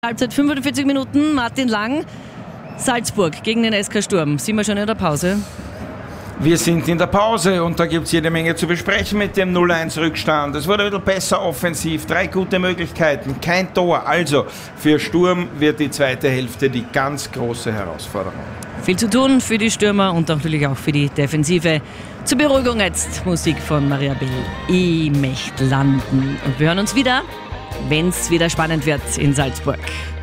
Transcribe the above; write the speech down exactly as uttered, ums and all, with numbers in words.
Halbzeit fünfundvierzig Minuten, Martin Lang, Salzburg gegen den S K Sturm. Sind wir schon in der Pause? Wir sind in der Pause und da gibt es jede Menge zu besprechen mit dem null eins Rückstand. Es wurde ein bisschen besser offensiv, drei gute Möglichkeiten, kein Tor. Also für Sturm wird die zweite Hälfte die ganz große Herausforderung. Viel zu tun für die Stürmer und natürlich auch für die Defensive. Zur Beruhigung jetzt Musik von Maria Bell. Ich möchte landen. Und wir hören uns wieder, wenn es wieder spannend wird in Salzburg.